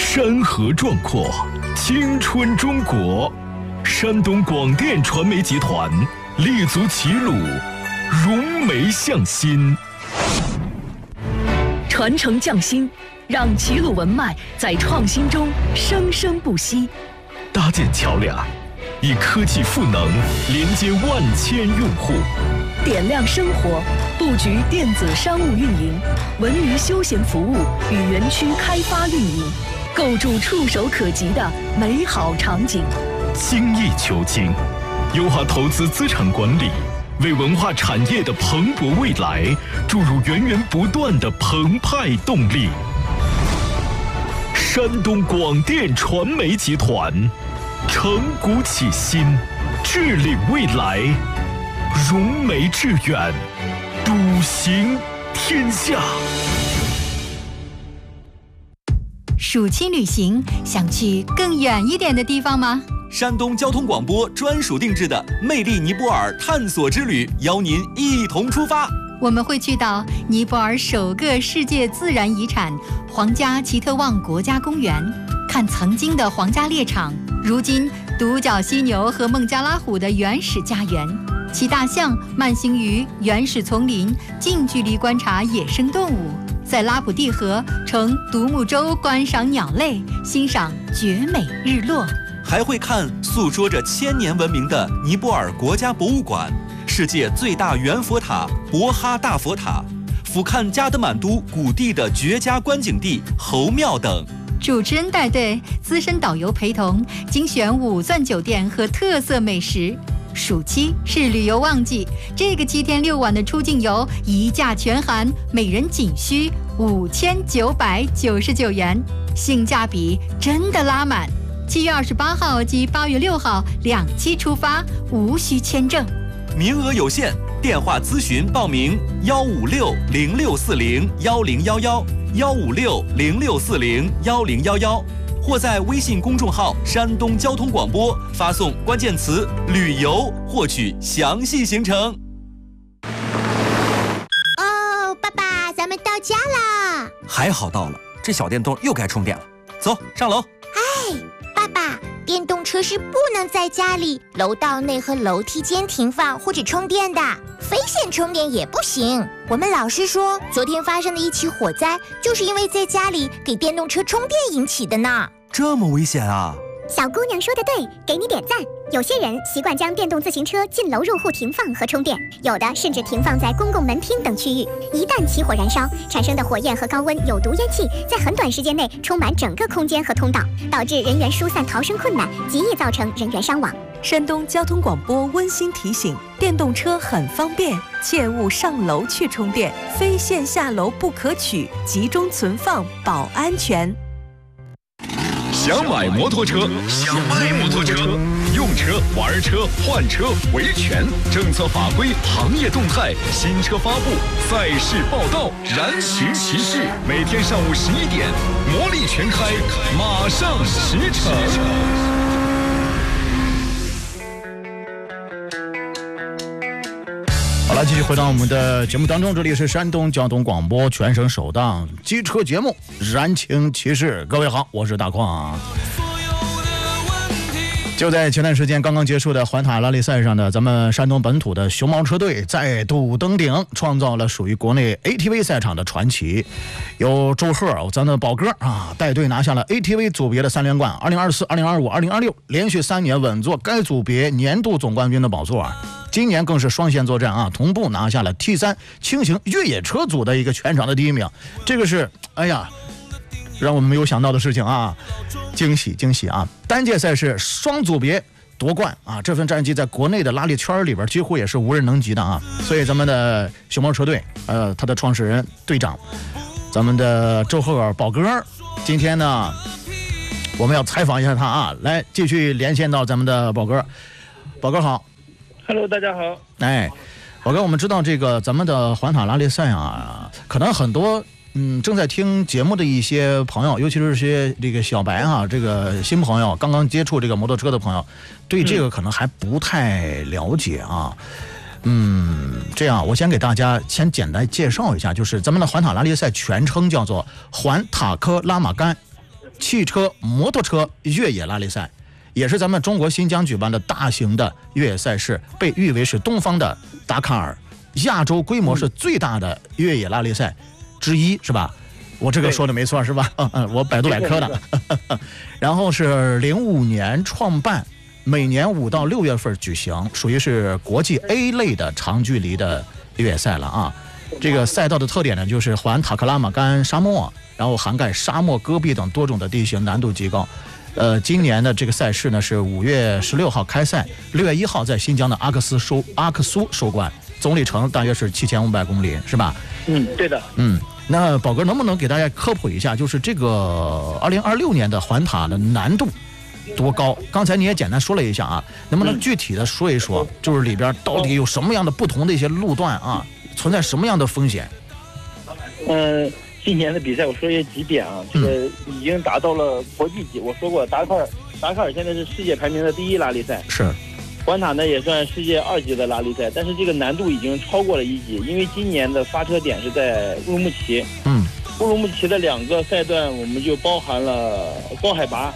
山河壮阔，青春中国。山东广电传媒集团立足齐鲁，融媒向心， 传承匠心，让齐鲁文脉在创新中生生不息。 搭建桥梁，以科技赋能连接万千用户。 点亮生活，布局电子商务运营、文娱休闲服务与园区开发运营，构筑触手可及的美好场景。 精益求精，优化投资资产管理，为文化产业的蓬勃未来注入源源不断的澎湃动力。山东广电传媒集团，承古启新，致力未来，融媒致远，笃行天下。 暑期旅行，想去更远一点的地方吗？ 山东交通广播专属定制的魅力尼泊尔探索之旅，邀您一同出发。 我们会去到尼泊尔首个世界自然遗产皇家奇特旺国家公园，看曾经的皇家猎场，如今独角犀牛和孟加拉虎的原始家园，骑大象慢行于原始丛林，近距离观察野生动物，在拉普蒂河乘独木舟观赏鸟类，欣赏绝美日落。 还会看诉说着1000年文明的尼泊尔国家博物馆，世界最大圆佛塔博哈大佛塔，俯瞰加德满都古地的绝佳观景地侯庙等。 主持人带队，资深导游陪同，精选5钻酒店和特色美食。暑期是旅游旺季，这个7天6晚的出境游一价全含，每人仅需5999元，性价比真的拉满。7月28号及8月6号2期出发，无需签证， 名额有限，电话咨询报名15606401011，15606401011，或在微信公众号山东交通广播发送关键词旅游获取详细行程。 哦，爸爸，咱们到家啦！ 还好到了，这小电动又该充电了，走上楼。 爸爸，电动车是不能在家里、楼道内和楼梯间停放或者充电的，非线充电也不行。我们老师说，昨天发生的一起火灾，就是因为在家里给电动车充电引起的呢。 这么危险啊！ 小姑娘说的对，给你点赞。有些人习惯将电动自行车进楼入户停放和充电，有的甚至停放在公共门厅等区域。一旦起火燃烧，产生的火焰和高温有毒烟气在很短时间内充满整个空间和通道，导致人员疏散逃生困难，极易造成人员伤亡。 山东交通广播温馨提醒：电动车很方便，切勿上楼去充电，非线下楼不可取，集中存放保安全。 想买摩托车，想卖摩托车，用车、玩车、换车、维权，政策法规、行业动态、新车发布、赛事报道，燃情骑士，每天上午11点，魔力全开，马上启程。 好了，继续回到我们的节目当中，这里是山东交通广播全省首档机车节目《燃情骑士》，各位好，我是大矿。就在前段时间刚刚结束的环塔拉力赛上的咱们山东本土的熊猫车队再度登顶，创造了属于国内 ATV 赛场的传奇。由周贺咱的宝哥啊带队拿下了 ATV 组别的3连冠，2024、2025、2026连续3年稳坐该组别年度总冠军的宝座。今年更是双线作战啊，同步拿下了 T3 轻型越野车组的一个全场的第1名，这个是让我们没有想到的事情啊，惊喜啊！单届赛事双组别夺冠啊，这份战绩在国内的拉力圈里边几乎也是无人能及的啊！所以咱们的熊猫车队，他的创始人队长，咱们的周赫尔宝哥，今天呢，我们要采访一下他啊，来继续连线到咱们的宝哥，宝哥好。 Hello， 大家好。 宝哥，我们知道这个咱们的环塔拉力赛啊，可能很多正在听节目的一些朋友，尤其是些这个小白啊，这个新朋友，刚刚接触这个摩托车的朋友，对这个可能还不太了解啊。这样我先给大家先简单介绍一下，就是咱们的环塔拉力赛全称叫做环塔科拉玛干汽车、摩托车越野拉力赛，也是咱们中国新疆举办的大型的越野赛事，被誉为是东方的达喀尔，亚洲规模是最大的越野拉力赛之一，是吧？我这个说的没错是吧？我百度百科的。然后是05年创办，每年5到6月份举行，属于是国际 A 类的长距离的越野赛了啊。这个赛道的特点呢，就是环塔克拉玛干沙漠，然后涵盖沙漠、戈壁等多种的地形，难度极高。今年的这个赛事呢是5月16号开赛，6月1号在新疆的阿克苏收官，总里程大约是7500公里，是吧？ 对的。 那宝哥能不能给大家科普一下，就是这个2026年的环塔的难度多高？刚才你也简单说了一下啊，能不能具体的说一说，就是里边到底有什么样的不同的一些路段啊，存在什么样的风险？ 今年的比赛我说些几点啊，这个已经达到了国际级。我说过，达喀尔现在是世界排名的第1拉力赛， 是。 环塔呢也算世界2级的拉力赛，但是这个难度已经超过了1级，因为今年的发车点是在乌鲁木齐。乌鲁木齐的2个赛段，我们就包含了高海拔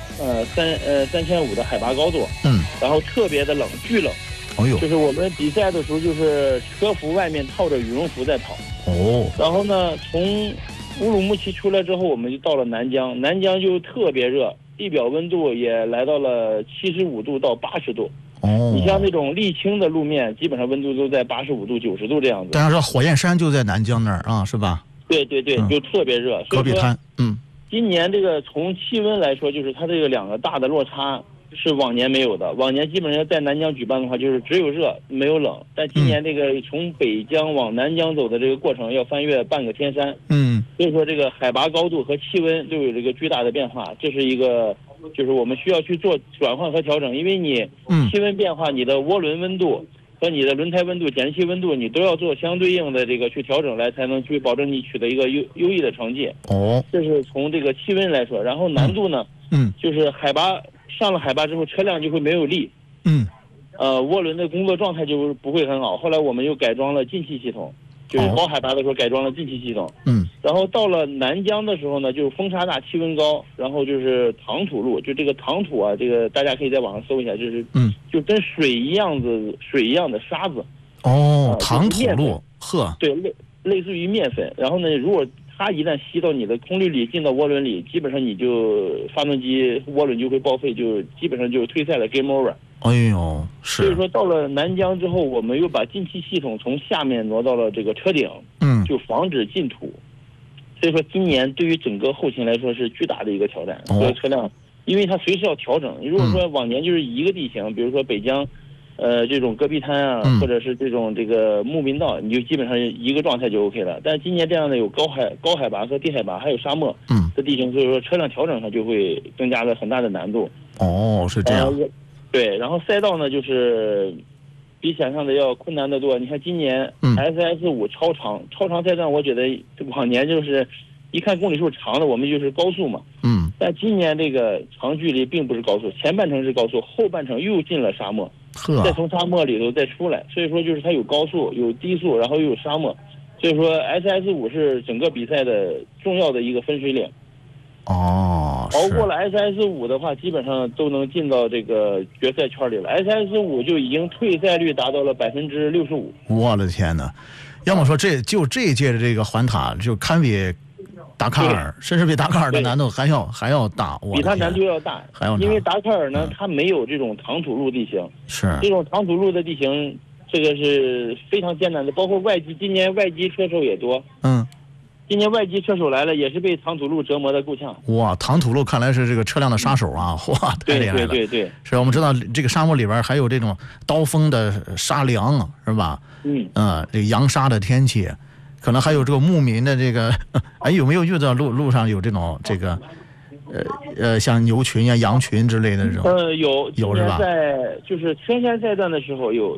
，3500的海拔高度，然后特别的冷，巨冷。就是我们比赛的时候，就是车服外面套着羽绒服在跑。然后呢，从乌鲁木齐出来之后，我们就到了南疆，南疆就特别热，地表温度也来到了75度到80度。你像那种沥青的路面，基本上温度都在85度、90度这样子。 当然说火焰山就在南疆那儿啊，是吧？ 对，就特别热。 戈壁滩。 今年这个从气温来说，就是它这个2个大的落差是往年没有的。往年基本上在南疆举办的话，就是只有热没有冷。但今年这个从北疆往南疆走的这个过程要翻越半个天山。所以说这个海拔高度和气温都有这个巨大的变化，这是一个。就是我们需要去做转换和调整，因为你气温变化，你的涡轮温度和你的轮胎温度、减气温度，你都要做相对应的这个去调整来，才能去保证你取得一个优异的成绩。这是从这个气温来说。然后难度呢，就是上了海拔之后，车辆就会没有力，涡轮的工作状态就不会很好。后来我们又改装了进气系统，就是高海拔的时候改装了进气系统。然后到了南疆的时候呢，就是风沙大、气温高，然后就是糖土路，就这个糖土啊，这个大家可以在网上搜一下，就是就跟水一样的沙子。 糖土路， 对，类似于面粉。然后呢，如果它一旦吸到你的空滤里，进到涡轮里，基本上你就发动机涡轮就会报废，就基本上就退赛了 ，game over。 是。 所以说到了南疆之后，我们又把进气系统从下面挪到了这个车顶，就防止进土。所以说今年对于整个后勤来说是巨大的一个挑战，所有车辆，因为它随时要调整。如果说往年就是一个地形，比如说北疆，这种戈壁滩啊，或者是这个牧民道，你就基本上一个状态就 OK 了。但是今年这样的有高海拔和低海拔，还有沙漠的地形，所以说车辆调整上就会增加了很大的难度。 是这样。 对，然后赛道呢就是比想象的要困难得多。你看今年 SS5 超长赛段，我觉得往年就是一看公里数长的，我们就是高速嘛。但今年这个长距离并不是高速，前半程是高速，后半程又进了沙漠，再从沙漠里头再出来。所以说就是它有高速，有低速，然后又有沙漠。所以说 SS5 是整个比赛的重要的一个分水岭。熬过了 SS5 的话，基本上都能进到这个决赛圈里了。SS5 就已经退赛率达到了65%。我的天哪！要么说这一届的这个环塔就堪比达喀尔，甚至比达喀尔的难度还要大。 比它难度要大，因为达喀尔呢，它没有这种糖土路地形。这种糖土路的地形，这个是非常艰难的。包括今年外籍车手也多。今年外籍车手来了，也是被糖土路折磨的够呛。 糖土路看来是这个车辆的杀手啊！太厉害了。 对， 是我们知道这个沙漠里边还有这种刀锋的沙梁，是吧？这个扬沙的天气，可能还有这个牧民的这个，有没有遇到路上有这种这个，像牛群呀、羊群之类的这种？ 有是吧？在就是天山赛段的时候有。